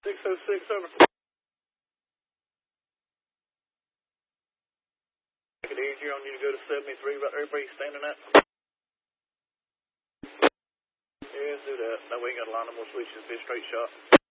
606, over. Take it easier on you to go to 73 about there, where you standing at. Yeah, let's do that. That way you got to line them more switches, be a straight shot.